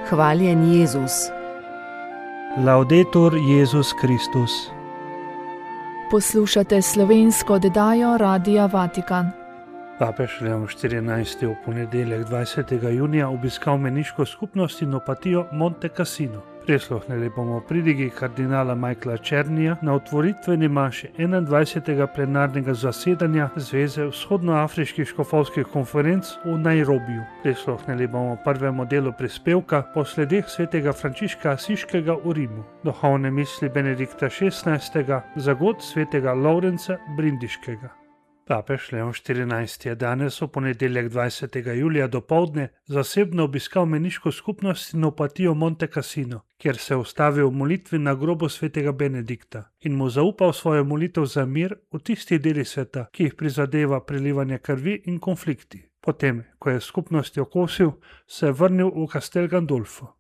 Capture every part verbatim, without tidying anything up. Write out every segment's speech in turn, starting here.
Hvaljen Jezus. Laudetur Jezus Kristus. Poslušate slovensko oddajo Radia Vatikan. Papež Leon štirinajsti v ponedeljek dvajsetega junija obiskal meniško skupnost in opatijo Monte Cassino. Prisluhnili bomo pridigi kardinala Michaela Czernija na otvoritveni maši enaindvajsetega plenarnega zasedanja Zveze vzhodnoafriških škofovskih konferenc v Nairobiju. Prisluhnili bomo prvemu delu prispevka po sledeh svetega Frančiška Asiškega v Rimu, duhovne misli Benedikta šestnajstega, zagod svetega Lovrenca Brindiškega. Papež Leon štirinajsti je danes v ponedeljek dvajsetega julija dopoldne zasebno obiskal meniško skupnost in opatijo Monte Cassino, kjer se je ustavil v molitvi na grobu svetega Benedikta in mu zaupal svojo molitev za mir v tistih delih sveta, ki jih prizadeva prelivanje krvi in konflikti. Potem, ko je skupnosti okosil, se je vrnil v Castel Gandolfo.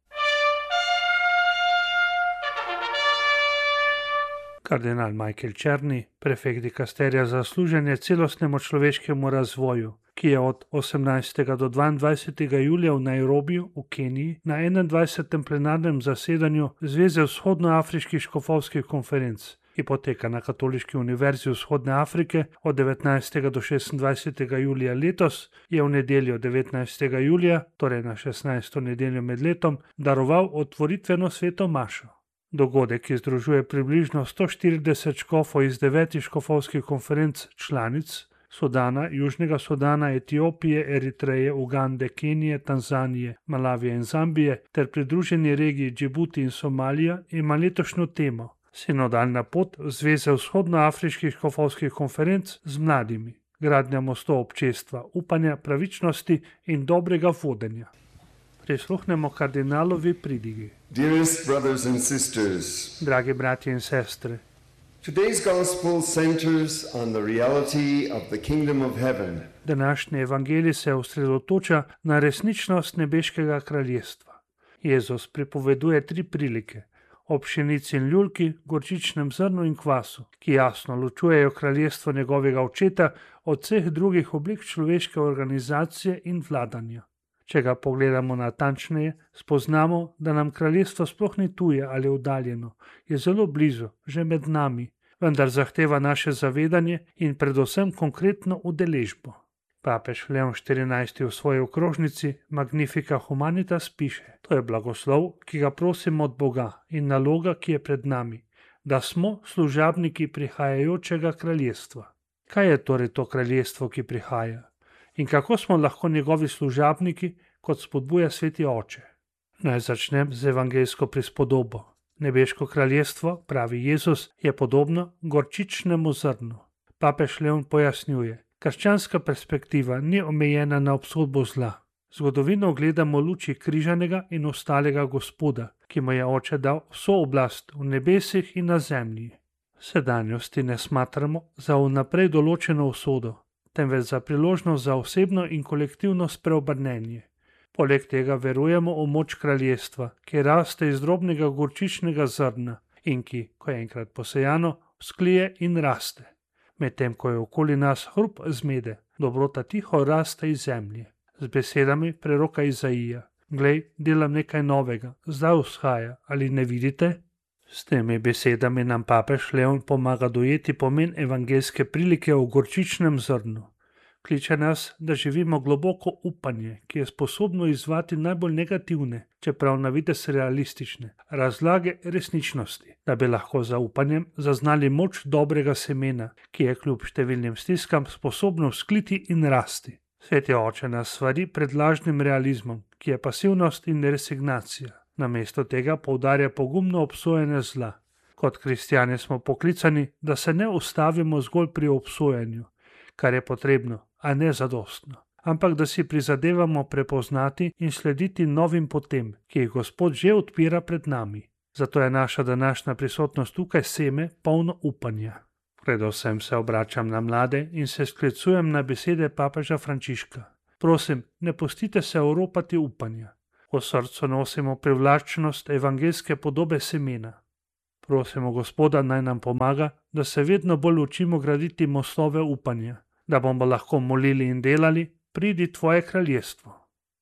Kardinal Michael Czerny, prefekt dikasterija za služenje celostnemu človeškemu razvoju, ki je od osemnajstega do dvaindvajsetega julija v Nairobiju v Keniji na enaindvajsetem plenarnem zasedanju Zveze vzhodnoafriških škofovskih konferenc, ki poteka na Katoliški univerzi Vzhodne Afrike od devetnajstega do šestindvajsetega julija letos, je v nedeljo devetnajstega julija, torej na šestnajsto nedeljo med letom, daroval otvoritveno sveto mašo. Dogodek, ki združuje približno sto štirideset škofov iz devetih škofovskih konferenc članic Sudana, Južnega Sudana, Etiopije, Eritreje, Ugande, Kenije, Tanzanije, Malavije in Zambije ter pridruženi regiji Džibuti in Somalija, ima letošnjo temo Sinodalna pot Zveze vzhodnoafriških škofovskih konferenc z mladimi, gradnja mostov občestva, upanja, pravičnosti in dobrega vodenja. Prisluhnemo kardinalovi pridigi. Dearest brothers and sisters, Dragi bratje in sestre, today's gospel centers on the reality of the kingdom of heaven. Današnji evangelij se osredotoča na resničnost nebeškega kraljestva. Jezus pripoveduje tri prilike: o pšenici in ljulki, gorčičnem zrnu in kvasu, ki jasno ločujejo kraljestvo njegovega očeta od vseh drugih oblik človeške organizacije in vladanja. Če ga pogledamo natančneje, spoznamo, da nam kraljestvo sploh ni tuje ali oddaljeno, je zelo blizu, že med nami, vendar zahteva naše zavedanje in predvsem konkretno udeležbo. Papež Leon štirinajsti v svoji okrožnici Magnifica Humanitas piše: to je blagoslov, ki ga prosimo od Boga, in naloga, ki je pred nami, da smo služabniki prihajajočega kraljestva. Kaj je torej to kraljestvo, ki prihaja? In kako smo lahko njegovi služabniki, kot spodbuja sveti oče? Naj začnem z evangeljsko prispodobo. Nebeško kraljestvo, pravi Jezus, je podobno gorčičnemu zrnu. Papež Leon pojasnjuje: krščanska perspektiva ni omejena na obsodbo zla. Zgodovino gledamo v luči križanega in ostalega Gospoda, ki mu je oče dal vso oblast v nebesih in na zemlji. Sedanjosti ne smatramo za vnaprej določeno usodo, temveč za priložnost za osebno in kolektivno spreobrnenje. Poleg tega verujemo v moč kraljestva, ki raste iz drobnega gorčičnega zrna in ki, ko je enkrat posejano, vzklije in raste. Medtem ko je okoli nas hrup zmede, dobrota tiho raste iz zemlje. Z besedami preroka Izaija: glej, delam nekaj novega, zdaj vzhaja, ali ne vidite? S temi besedami nam papež Leon pomaga dojeti pomen evangeljske prilike o gorčičnem zrnu. Kliče nas, da živimo globoko upanje, ki je sposobno izzvati najbolj negativne, čeprav na videz realistične, razlage resničnosti, da bi lahko za upanjem zaznali moč dobrega semena, ki je kljub številnim stiskam sposobno vzkliti in rasti. Sveti oče nas svari pred lažnim realizmom, ki je pasivnost in resignacija. Namesto tega poudarja pogumno obsojanje zla. Kot kristjani smo poklicani, da se ne ustavimo zgolj pri obsojanju, kar je potrebno, a ne zadostno, ampak da si prizadevamo prepoznati in slediti novim potem, ki jih Gospod že odpira pred nami. Zato je naša današnja prisotnost tukaj seme polno upanja. Predvsem se obračam na mlade in se sklicujem na besede papeža Frančiška. Prosim, ne pustite se oropati upanja. V srcu nosimo privlačnost evangeljske podobe semena. Prosimo Gospoda, naj nam pomaga, da se vedno bolj učimo graditi mostove upanja, da bomo lahko molili in delali: pridi tvoje kraljestvo.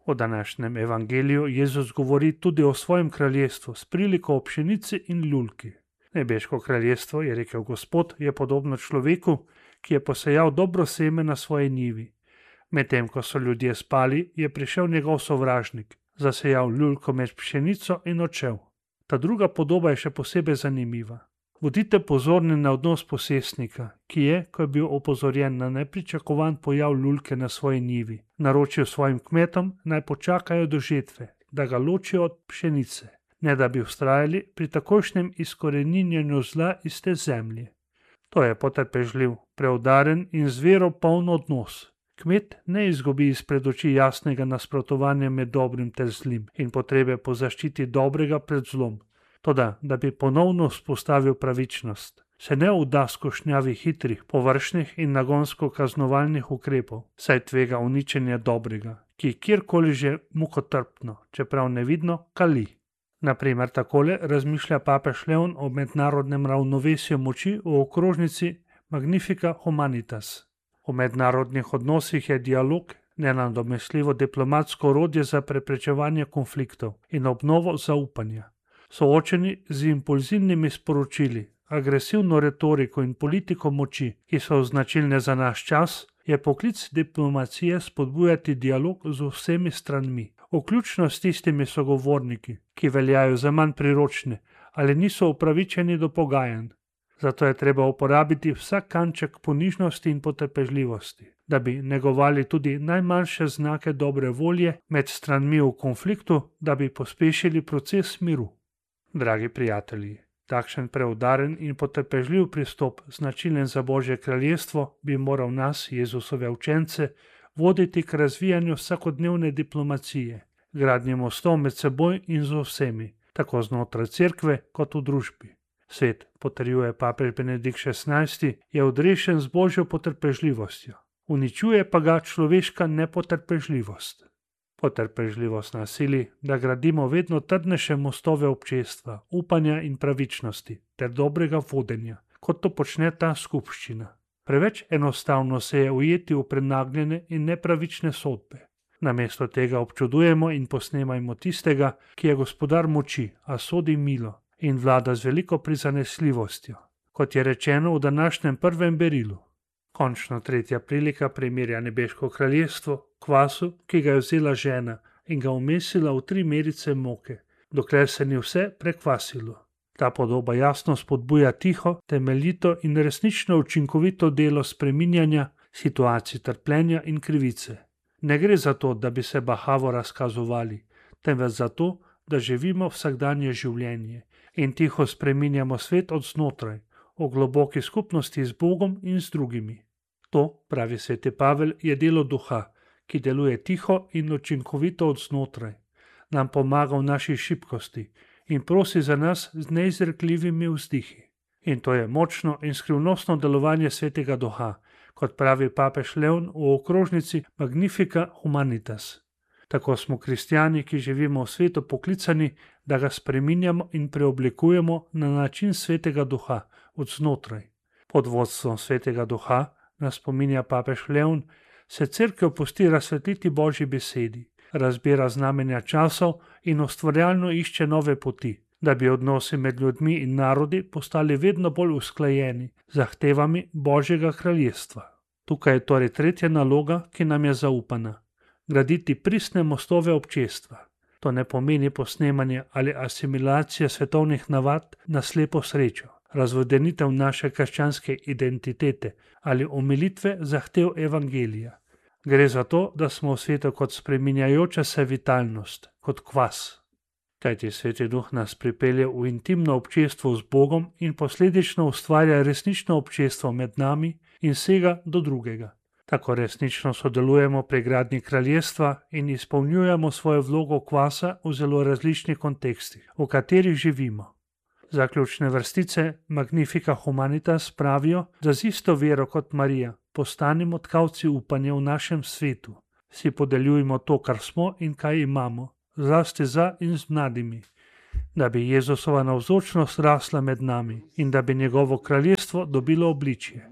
V današnjem evangeliju Jezus govori tudi o svojem kraljestvu s priliko o pšenici in ljulki. Nebeško kraljestvo, je rekel Gospod, je podobno človeku, ki je posejal dobro seme na svoji njivi. Medtem ko so ljudje spali, je prišel njegov sovražnik, zasejal ljulko med pšenico in odšel. Ta druga podoba je še posebej zanimiva. Bodite pozorni na odnos posestnika, ki je, ko je bil opozorjen na nepričakovan pojav ljulke na svoji njivi, naročil svojim kmetom, naj počakajo do žetve, da ga ločijo od pšenice, ne da bi vztrajali pri takojšnjem izkoreninjenju zla iz te zemlje. To je potrpežljiv, preudaren in z vero poln odnos. Kmet ne izgubi izpred oči jasnega nasprotovanja med dobrim ter zlim in potrebe po zaščiti dobrega pred zlom. Toda, da bi ponovno vzpostavil pravičnost, se ne vda skušnjavi hitrih, površnih in nagonsko kaznovalnih ukrepov, saj tvega uničenje dobrega, ki kjerkoli že mukotrpno, čeprav nevidno, kali. Naprimer takole razmišlja papež Leon o mednarodnem ravnovesju moči v okrožnici Magnifica Humanitas. V mednarodnih odnosih je dialog nenadomestljivo diplomatsko orodje za preprečevanje konfliktov in obnovo zaupanja. Soočeni z impulzivnimi sporočili, agresivno retoriko in politiko moči, ki so značilne za naš čas, je poklic diplomacije spodbujati dialog z vsemi stranmi, vključno s tistimi sogovorniki, ki veljajo za manj priročne ali niso upravičeni do pogajanj. Zato je treba uporabiti vsak kanček ponižnosti in potrpežljivosti, da bi negovali tudi najmanjše znake dobre volje med stranmi v konfliktu, da bi pospešili proces miru. Dragi prijatelji, takšen preudaren in potrpežljiv pristop, značilen za Božje kraljestvo, bi moral nas, Jezusove učence, voditi k razvijanju vsakodnevne diplomacije, gradnje mostov med seboj in z vsemi, tako znotraj cerkve kot v družbi. Svet, potrjuje papež Benedikt šestnajsti, je odrešen z Božjo potrpežljivostjo, uničuje pa ga človeška nepotrpežljivost. Potrpežljivost nas sili, da gradimo vedno trdnejše mostove občestva, upanja in pravičnosti ter dobrega vodenja, kot to počne ta skupščina. Preveč enostavno se je ujeti v prenagljene in nepravične sodbe. Namesto tega občudujemo in posnemajmo tistega, ki je gospodar moči, a sodi milo in vlada z veliko prizanesljivostjo, kot je rečeno v današnjem prvem berilu. Končno tretja prilika primerja nebeško kraljestvo kvasu, ki ga je vzela žena in ga umesila v tri merice moke, dokler se ni vse prekvasilo. Ta podoba jasno spodbuja tiho, temeljito in resnično učinkovito delo spreminjanja situacij trpljenja in krivice. Ne gre za to, da bi se bahavo razkazovali, temveč za to, da živimo vsakdanje življenje in tiho spreminjamo svet od znotraj, v globoki skupnosti z Bogom in z drugimi. To, pravi sveti Pavel, je delo duha, ki deluje tiho in učinkovito od znotraj, nam pomaga v naši šibkosti in prosi za nas z neizrekljivimi vzdihi. In to je močno in skrivnostno delovanje svetega duha, kot pravi papež Leon v okrožnici Magnifica Humanitas. Tako smo kristjani, ki živimo v svetu, poklicani, da ga spreminjamo in preoblikujemo na način svetega duha, od znotraj. Pod vodstvom svetega duha, nas spominja papež Leon, se cerkev pusti razsvetliti Božji besedi, razbira znamenja časov in ustvarjalno išče nove poti, da bi odnosi med ljudmi in narodi postali vedno bolj usklajeni z zahtevami Božjega kraljestva. Tukaj je torej tretja naloga, ki nam je zaupana. Graditi pristne mostove občestva. To ne pomeni posnemanje ali asimilacija svetovnih navad na slepo srečo, razvodenitev naše krščanske identitete ali omilitve zahtev evangelija. Gre za to, da smo v svetu kot spreminjajoča se vitalnost, kot kvas. Kajti sveti duh nas pripelje v intimno občestvo z Bogom in posledično ustvarja resnično občestvo med nami in sega do drugega. Tako resnično sodelujemo pri gradnji kraljestva in izpolnjujemo svojo vlogo kvasa v zelo različnih kontekstih, v katerih živimo. Zaključne vrstice Magnifica Humanitas pravijo, da z isto vero kot Marija postanimo tkavci upanja v našem svetu. Si podeljujmo to, kar smo in kaj imamo, zlasti za in z mladimi, da bi Jezusova navzočnost rasla med nami in da bi njegovo kraljestvo dobilo obličje.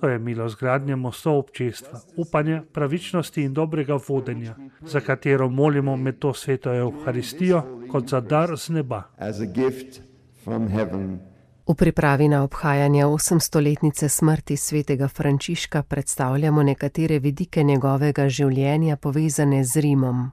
To je milost gradnje mostov občestva, upanja, pravičnosti in dobrega vodenja, za katero molimo med to sveto Evharistijo kot za dar z neba. V pripravi na obhajanje osemstoletnice smrti svetega Frančiška predstavljamo nekatere vidike njegovega življenja povezane z Rimom.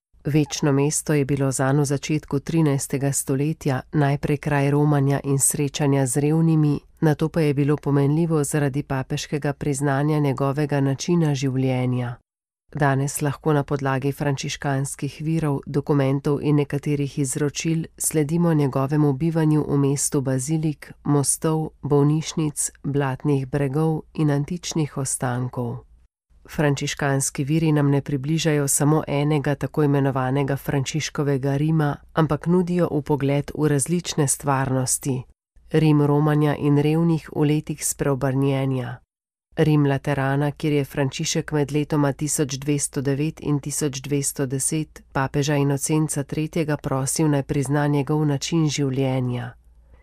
Večno mesto je bilo zanj v začetku trinajstega stoletja najprej kraj romanja in srečanja z revnimi, nato pa je bilo pomenljivo zaradi papeškega priznanja njegovega načina življenja. Danes lahko na podlagi frančiškanskih virov, dokumentov in nekaterih izročil sledimo njegovemu bivanju v mestu bazilik, mostov, bolnišnic, blatnih bregov in antičnih ostankov. Frančiškanski viri nam ne približajo samo enega tako imenovanega Frančiškovega Rima, ampak nudijo vpogled v različne stvarnosti. Rim romanja in revnih v letih spreobrnjenja. Rim Laterana, kjer je Frančišek med letoma tisoč dvesto devet in tisoč dvesto deset papeža Inocenca tretjega prosil naj prizna njegov način življenja.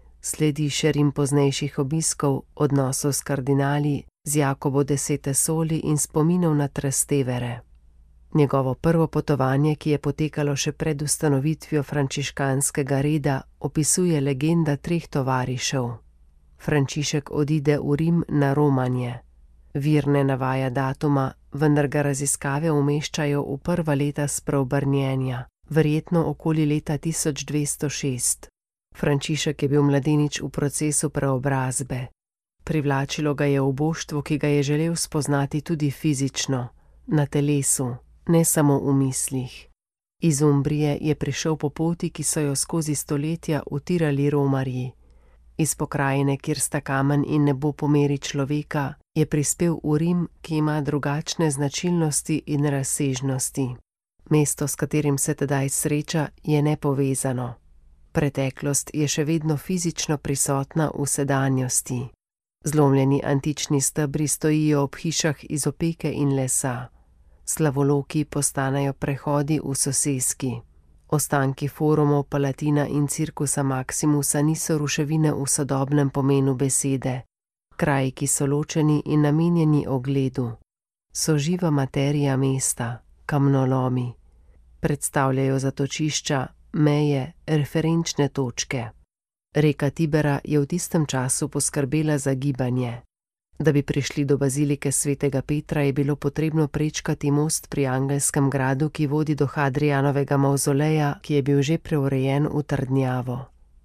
Sledi še Rim poznejših obiskov, odnosov s kardinali, z Jakobo desete soli in spominov na Trastevere. Njegovo prvo potovanje, ki je potekalo še pred ustanovitvijo frančiškanskega reda, opisuje legenda treh tovarišev. Frančišek odide v Rim na romanje. Vir ne navaja datuma, vendar ga raziskave umeščajo v prva leta spreobrnjenja, verjetno okoli leta tisoč dvesto šest. Frančišek je bil mladenič v procesu preobrazbe. Privlačilo ga je oboštvo, ki ga je želel spoznati tudi fizično, na telesu, ne samo v mislih. Iz Umbrije je prišel po poti, ki so jo skozi stoletja utirali romarji. Iz pokrajine, kjer sta kamen in nebo po meri človeka, je prispel v Rim, ki ima drugačne značilnosti in razsežnosti. Mesto, s katerim se tedaj sreča, je nepovezano. Preteklost je še vedno fizično prisotna v sedanjosti. Zlomljeni antični stebri stojijo ob hišah iz opeke in lesa. Slavoloki postanejo prehodi v soseski. Ostanki forumov Palatina in Cirkusa Maximusa niso ruševine v sodobnem pomenu besede. Kraji, ki so ločeni in namenjeni ogledu. So živa materija mesta, kamnolomi. Predstavljajo zatočišča, meje, referenčne točke. Reka Tibera je v tistem času poskrbela za gibanje. Da bi prišli do bazilike svetega Petra, je bilo potrebno prečkati most pri Angelskem gradu, ki vodi do Hadrianovega mavzoleja, ki je bil že preurejen v trdnjavo.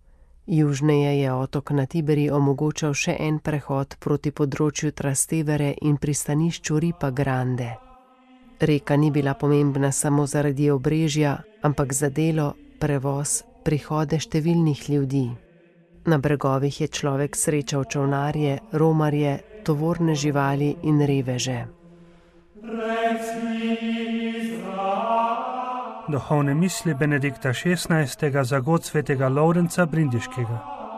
Južneje je otok na Tiberi omogočal še en prehod proti področju Trastevere in pristanišču Ripa Grande. Reka ni bila pomembna samo zaradi obrežja, ampak za delo, prevoz, prihode številnih ljudi. Na bregovih je človek srečal čolnarje, romarje, tovorne živali in reveže. Duhovne misli Benedikta šestnajstega za god svetega Lovrenca Brindiškega.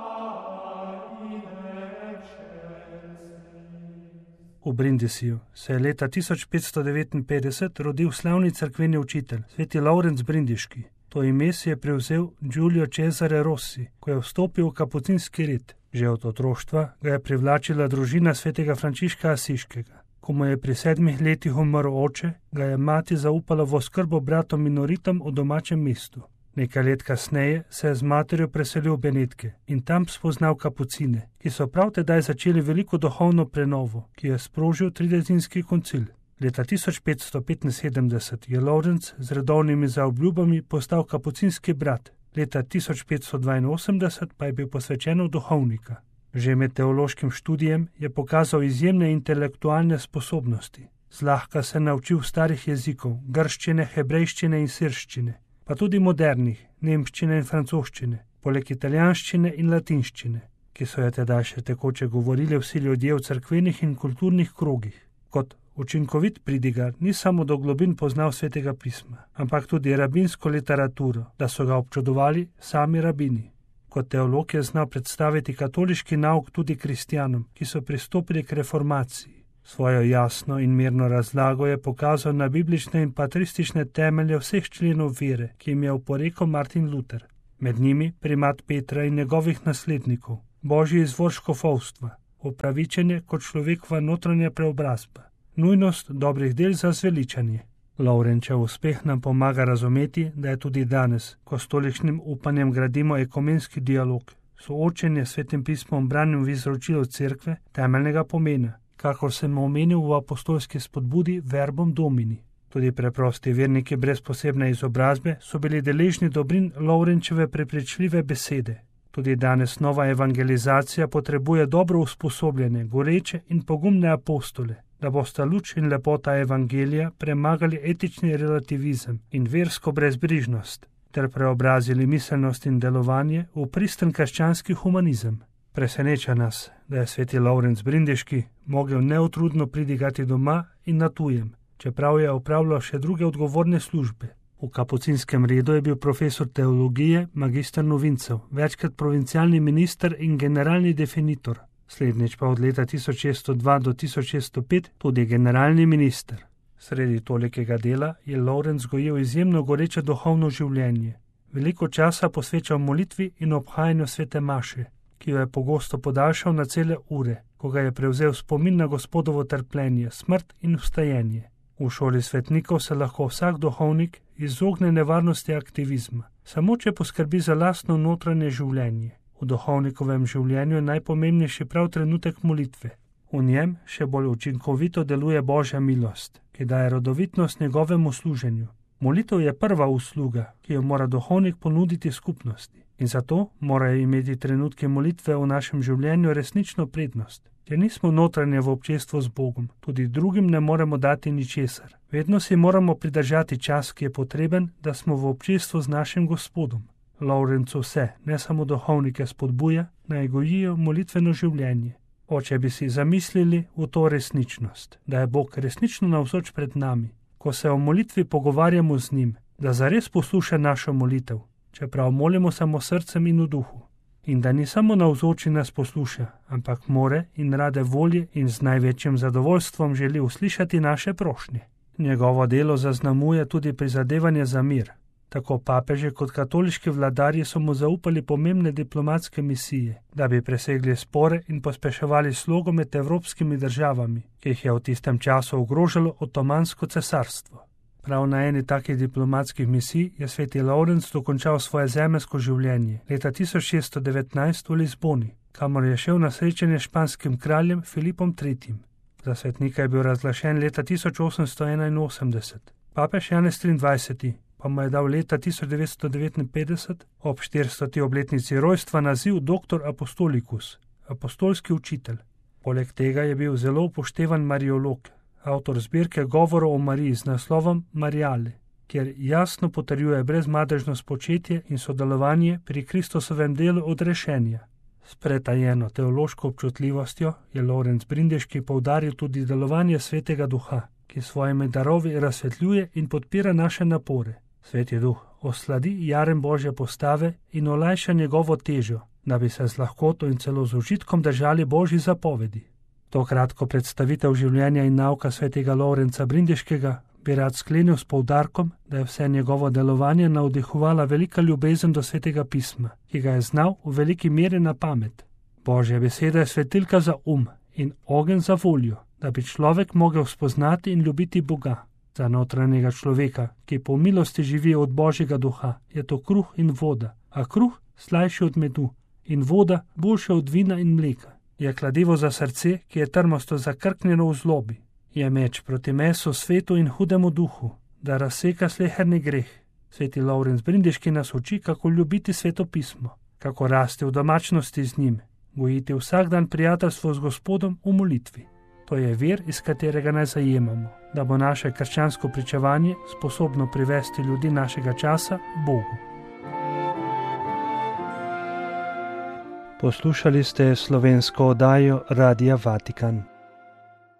V Brindisiju se je leta tisoč petsto devetinpetdeset rodil slavni cerkveni učitelj, sveti Lovrenc Brindiški. To ime si je prevzel Giulio Cesare Rossi, ko je vstopil v kapucinski red. Že od otroštva ga je privlačila družina svetega Frančiška Asiškega. Ko mu je pri sedmih letih umrl oče, ga je mati zaupala v oskrbo bratom minoritam v domačem mestu. Nekaj let kasneje se je z materjo preselil v Benetke in tam spoznal kapucine, ki so prav tedaj začeli veliko duhovno prenovo, ki je sprožil tridesetdnevni koncil. Leta tisoč petsto petinsedemdeset je Lovrenc z redovnimi zaobljubami postal kapucinski brat, leta tisoč petsto dvainosemdeset pa je bil posvečen v duhovnika. Že med teološkim študijem je pokazal izjemne intelektualne sposobnosti. Zlahka se naučil starih jezikov, grščine, hebrejščine in sirščine, pa tudi modernih, nemščine in francoščine, poleg italijanščine in latinščine, ki so je tedaj še tekoče govorili vsi ljudje v cerkvenih in kulturnih krogih. Kot učinkovit pridigar ni samo do globin poznal svetega pisma, ampak tudi rabinsko literaturo, da so ga občudovali sami rabini. Kot teolog je znal predstaviti katoliški nauk tudi kristjanom, ki so pristopili k reformaciji. Svojo jasno in mirno razlago je pokazal na biblične in patristične temelje vseh členov vere, ki jim je oporekal Martin Luther. Med njimi primat Petra in njegovih naslednikov, božji izvor škofovstva, upravičenje kot človekova notranja preobrazba, nujnost dobrih del za zveličanje. Lovrenčev uspeh nam pomaga razumeti, da je tudi danes, ko s tolikšnim upanjem gradimo ekumenski dialog, soočenje s Svetim pismom branjem v izročilu cerkve temeljnega pomena, kakor sem omenil v apostolski spodbudi Verbum Domini. Tudi preprosti verniki brez posebne izobrazbe so bili deležni dobrin Lovrenčeve prepričljive besede. Tudi danes nova evangelizacija potrebuje dobro usposobljene, goreče in pogumne apostole, da bosta luč in lepota evangelija premagali etični relativizem in versko brezbrižnost, ter preobrazili miselnost in delovanje v pristen krščanski humanizem. Preseneča nas, da je sveti Lovrenc Brindiški mogel neutrudno pridigati doma in na tujem, čeprav je opravljal še druge odgovorne službe. V kapucinskem redu je bil profesor teologije, magister novincev, večkrat provincialni minister in generalni definitor, slednjič pa od leta tisoč šeststo dva do tisoč šeststo pet tudi generalni minister. Sredi tolikega dela je Lovrenc gojil izjemno goreče duhovno življenje. Veliko časa posvečal molitvi in obhajanju svete maše, ki jo je pogosto podaljšal na cele ure, ko ga je prevzel spomin na Gospodovo trpljenje, smrt in vstajenje. V šoli svetnikov se lahko vsak duhovnik izogne nevarnosti aktivizma, samo če poskrbi za lastno notranje življenje. V duhovnikovem življenju je najpomembnejši prav trenutek molitve. V njem še bolj učinkovito deluje Božja milost, ki daje rodovitnost njegovemu služenju. Molitev je prva usluga, ki jo mora duhovnik ponuditi skupnosti, in zato morajo imeti trenutke molitve v našem življenju resnično prednost. Če nismo notranje v občestvu z Bogom, tudi drugim ne moremo dati ničesar. Vedno si moramo pridržati čas, ki je potreben, da smo v občestvu z našim Gospodom. Lovrencu vse, ne samo duhovnike, spodbuja, naj gojijo molitveno življenje. Oče bi si zamislili v to resničnost, da je Bog resnično navzoč pred nami, ko se o molitvi pogovarjamo z njim, da zares posluša našo molitev, čeprav molimo samo srcem in v duhu. In da ni samo navzoči nas posluša, ampak more in rade volje in z največjim zadovoljstvom želi uslišati naše prošnje. Njegovo delo zaznamuje tudi prizadevanje za mir. Tako papeže kot katoliški vladarji so mu zaupali pomembne diplomatske misije, da bi presegli spore in pospeševali slogo med evropskimi državami, ki jih je v tistem času ogrožalo Otomansko cesarstvo. Prav na eni takih diplomatskih misij je sveti Lovrenc dokončal svoje zemeljsko življenje leta tisoč šeststo devetnajst v Lizboni, kamor je šel na srečanje s španskim kraljem Filipom tretjim. Za svetnika je bil razglašen leta tisoč osemsto enainosemdeset. Papež Janez triindvajseti pa mu je dal leta tisoč devetsto devetinpetdeset ob štiristoti obletnici rojstva naziv doktor apostolikus, apostolski učitelj. Poleg tega je bil zelo upoštevan mariolog, avtor zbirke govorov o Mariji z naslovom Marijale, kjer jasno potrjuje brezmadežno spočetje in sodelovanje pri Kristusovem delu odrešenja. S pretajeno teološko občutljivostjo je Lovrenc Brindiški poudaril tudi delovanje Svetega Duha, ki svojimi darovi razsvetljuje in podpira naše napore. Sveti Duh osladi jarem Božje postave in olajša njegovo težo, da bi se z lahkoto in celo z užitkom držali Božji zapovedi. To kratko predstavitev življenja in nauka svetega Lovrenca Brindiškega bi rad sklenil s poudarkom, da je vse njegovo delovanje navdihovala velika ljubezen do Svetega pisma, ki ga je znal v veliki meri na pamet. Božja beseda je svetilka za um in ogenj za voljo, da bi človek mogel spoznati in ljubiti Boga. Za notranjega človeka, ki po milosti živi od Božjega duha, je to kruh in voda, a kruh slajši od medu in voda boljša od vina in mleka. Je kladivo za srce, ki je trmasto zakrknjeno v zlobi. Je meč proti mesu, svetu in hudemu duhu, da razseka sleherni greh. Sveti Lovrenc Brindiški nas uči, kako ljubiti Sveto pismo, kako rasti v domačnosti z njim, gojiti vsak dan prijateljstvo z Gospodom v molitvi. To je vir, iz katerega naj zajemamo, da bo naše krščansko pričevanje sposobno privesti ljudi našega časa Bogu. Poslušali ste slovensko oddajo Radia Vatikan.